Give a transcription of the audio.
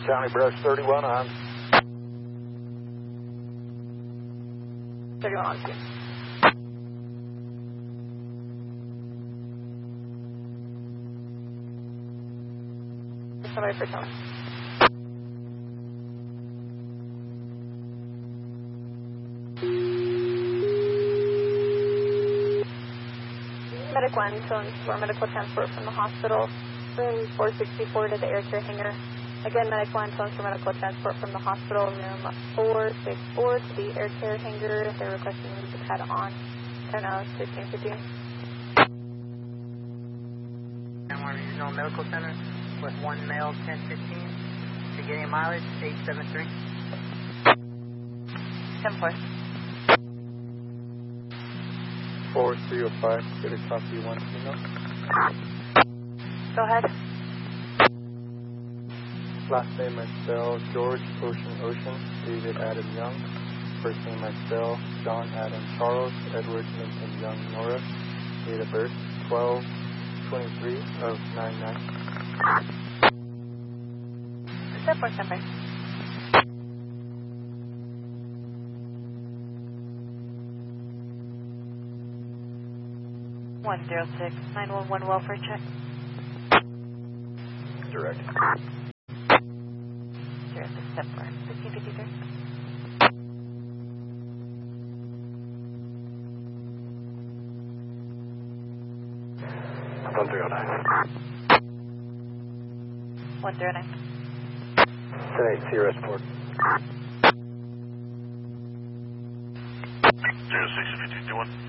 County Brush 31 on. 31 on. Somebody for Tony. Medic 1, phone for medical transport from the hospital. Room 464 to the air care hangar. Again, Medic 1, phone for medical transport from the hospital. Room 464 to the air care hangar. They're requesting you to head on. Turn out 1650. Regional Medical Center with 1 male 1015 to getting mileage 873. 10-4. 4305, get a copy 1 female. Go ahead. Last name Marcel, George Ocean, David Adam Young. First name Marcel, John Adam Charles, Edward Lincoln Young Nora. Date of birth 12/23 of 99. Step or stand by. (106) 911 welfare check. Direct. 06 step 4 1653. One 309. 109. 10-8, Sierra Sport. 06 5221.